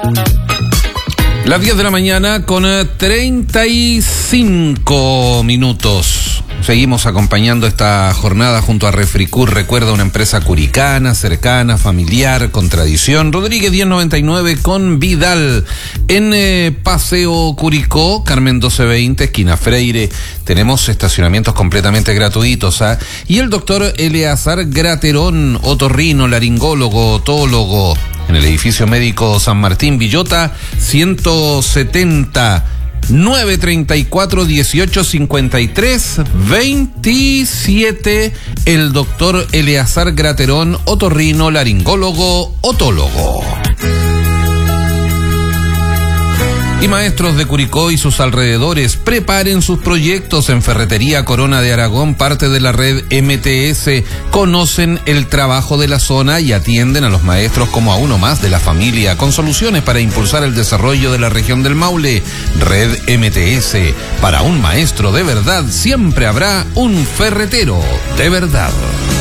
Las 10 de la mañana con 35 minutos. Seguimos acompañando esta jornada junto a Refricur. Recuerda, una empresa curicana, cercana, familiar, con tradición. Rodríguez 1099 con Vidal. En Paseo Curicó, Carmen 1220, esquina Freire. Tenemos estacionamientos completamente gratuitos, ¿ah? Y el doctor Eleazar Graterón, otorrino, laringólogo, otólogo, en el edificio médico San Martín Villota 170 934 1853 27. El doctor Eleazar Graterón, otorrino, laringólogo, otólogo. Y maestros de Curicó y sus alrededores, preparen sus proyectos en Ferretería Corona de Aragón, parte de la red MTS. Conocen el trabajo de la zona y atienden a los maestros como a uno más de la familia, con soluciones para impulsar el desarrollo de la región del Maule. Red MTS, para un maestro de verdad siempre habrá un ferretero de verdad.